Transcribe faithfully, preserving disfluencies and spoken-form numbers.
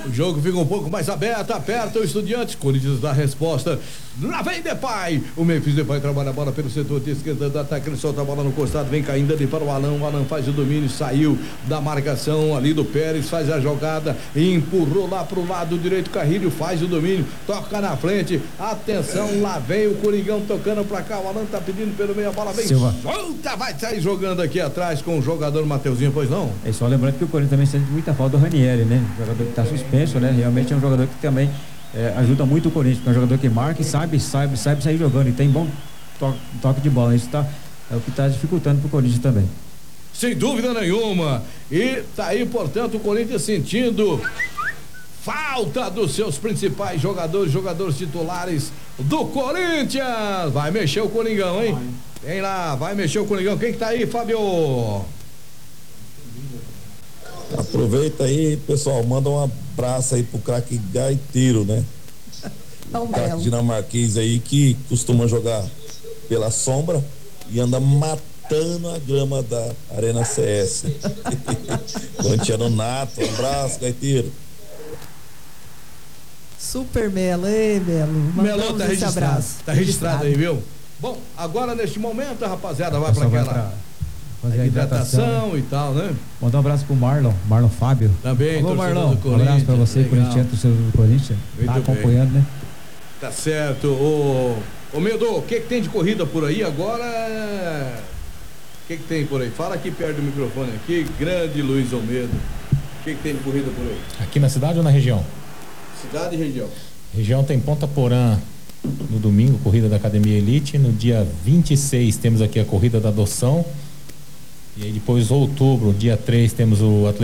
O jogo fica um pouco mais aberto, aperta o Estudiantes, Corinthians dá a resposta, lá vem Depay, o Memphis Depay trabalha a bola pelo setor de esquerda do ataque, ele solta a bola no costado, vem caindo ali para o Alan, o Alan faz o domínio, saiu da marcação ali do Pérez, faz a jogada, empurrou lá pro lado direito, Carrilho faz o domínio, toca na frente, atenção, lá vem o Coringão tocando pra cá, o Alan tá pedindo pelo meio, a bola vem, Silva. solta, vai sair jogando aqui atrás com o jogador Mateuzinho, pois não? É só lembrando que o Corinthians também sente muita falta do Ranieri, né? O jogador que tá suspenso, né? Realmente é um jogador que também é, ajuda muito o Corinthians, porque é um jogador que marca e sabe, sabe, sabe sair jogando e tem bom toque, toque de bola. Isso tá, é o que está dificultando pro Corinthians também. Sem dúvida nenhuma. E tá aí, portanto, o Corinthians sentindo falta dos seus principais jogadores, jogadores titulares do Corinthians. Vai mexer o Coringão, hein? Vem lá, vai mexer o Coringão. Quem que tá aí, Fábio? Aproveita aí, pessoal, manda um abraço aí pro craque Gaiteiro, né? O craque dinamarquês aí que costuma jogar pela sombra e anda matando a grama da Arena C S. Corintiano nato, um abraço, Gaiteiro. Super Melo, ei, Melo. Melo tá registrado, tá registrado aí, viu? Bom, agora neste momento, a rapaziada vai para aquela fazer a hidratação, hidratação e tal, né? Mandar um abraço pro Marlon, Marlon Fábio. Também, Alô, Marlon, do um abraço pra você, legal. corintiano, torcedor do Corinthians. Muito Tá acompanhando, bem. né? Tá certo. Ô, ô Medo, o que que tem de corrida por aí agora? O que que tem por aí? Fala aqui perto do microfone aqui, grande Luiz Almeida. O que que tem de corrida por aí? Aqui na cidade ou na região? Cidade e região. Região tem Ponta Porã no domingo, corrida da Academia Elite. No dia vinte e seis temos aqui a corrida da adoção. E aí depois, outubro, dia três, temos o Atlético